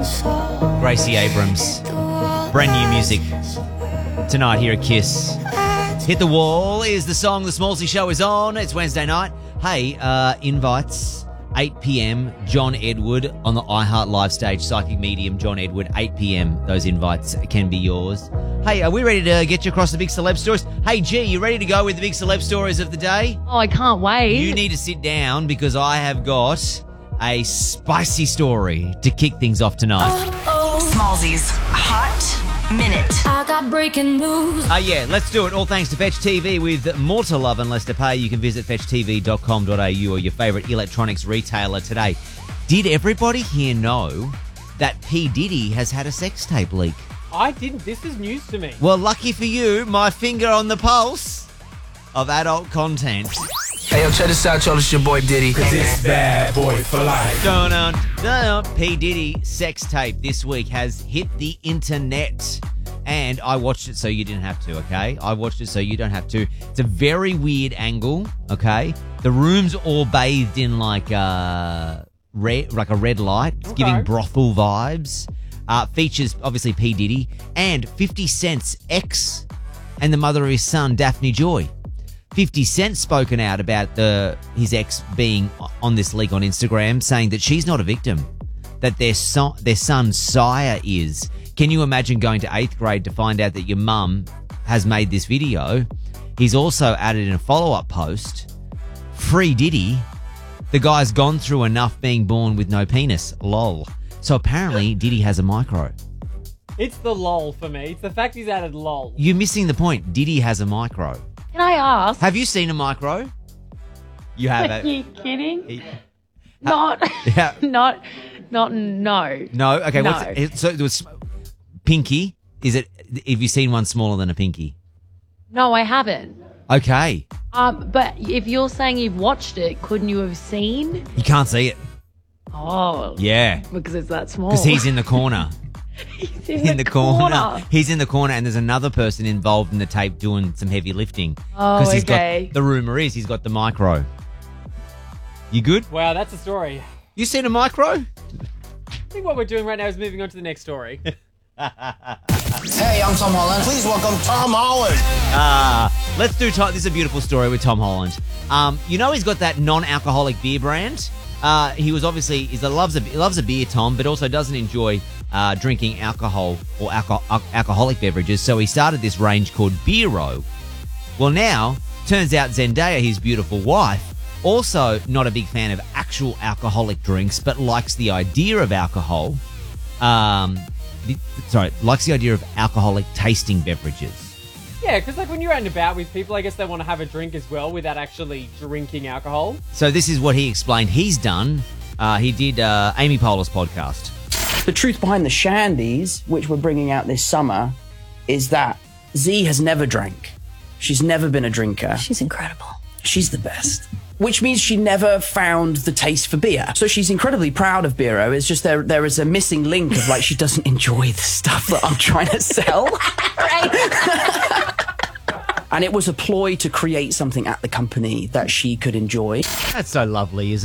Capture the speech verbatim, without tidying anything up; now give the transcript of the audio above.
Gracie Abrams. Brand new music tonight here at Kiss. Hit the Wall is the song the Smallsy Show is on. It's Wednesday night. Hey, uh, invites, eight p.m, John Edward on the iHeart Live stage, Psychic Medium, John Edward, eight p.m. Those invites can be yours. Hey, are we ready to get you across the big celeb stories? Hey, G, you ready to go with the big celeb stories of the day? Oh, I can't wait. You need to sit down because I have got a spicy story to kick things off tonight. Smallsy's Hot Minute. I got breaking news. Uh, yeah, let's do it. All thanks to Fetch T V. With more to love and less to pay, you can visit fetch t v dot com dot a u or your favourite electronics retailer today. Did everybody here know that P. Diddy has had a sex tape leak? I didn't. This is news to me. Well, lucky for you, my finger on the pulse of adult content. Hey, yo, check this out, y'all. It's your boy Diddy. Cause it's bad boy for life. Dun, dun, dun. P. Diddy sex tape this week has hit the internet. And I watched it so you didn't have to, okay? I watched it so you don't have to. It's a very weird angle, okay? The room's all bathed in like uh, red, like a red light. It's Okay. giving brothel vibes. Uh, features, obviously, P. Diddy and fifty Cent's ex and the mother of his son, Daphne Joy. fifty Cent spoken out about the his ex being on this leak on Instagram, saying that she's not a victim, that their son, their son Sire is. Can you imagine going to eighth grade to find out that your mum has made this video? He's also added in a follow-up post, free Diddy, the guy's gone through enough being born with no penis, lol. So apparently Diddy has a micro. It's the lol for me. It's the fact he's added lol. You're missing the point. Diddy has a micro. Can I ask? Have you seen a micro? You have Are it. you kidding? He- Not, Yeah. not, not, no. No? Okay, No. what's it? So it was pinky. Is it, have you seen one smaller than a pinky? No, I haven't. Okay. Um, but if you're saying you've watched it, couldn't you have seen? You can't see it. Oh, Yeah. because it's that small. Because he's in the corner. He's in, in the corner. He's in the corner and there's another person involved in the tape doing some heavy lifting. Oh, Because he's okay. got, the rumour is he's got the micro. You good? Wow, that's a story. You seen a micro? I think what we're doing right now is moving on to the next story. Hey, I'm Tom Holland. Please welcome Tom Holland. Ah, let's do Tom. This is a beautiful story with Tom Holland. Um, you know he's got that non-alcoholic beer brand. Uh, he was obviously he's a loves a he loves a beer, Tom, but also doesn't enjoy uh, drinking alcohol or alcohol, alcoholic beverages. So he started this range called Beero. Well, now turns out Zendaya, his beautiful wife, also not a big fan of actual alcoholic drinks, but likes the idea of alcohol. Um, the, sorry, likes the idea of alcoholic tasting beverages. Yeah, because like when you're out and about with people, I guess they want to have a drink as well without actually drinking alcohol. So this is what he explained he's done. Uh, he did uh, Amy Poehler's podcast. The truth behind the Shandies, which we're bringing out this summer, is that Z has never drank. She's never been a drinker. She's incredible. She's the best. Which means she never found the taste for beer. So she's incredibly proud of Beero. It's just there there is a missing link of like she doesn't enjoy the stuff that I'm trying to sell. And it was a ploy to create something at the company that she could enjoy. That's so lovely, isn't it?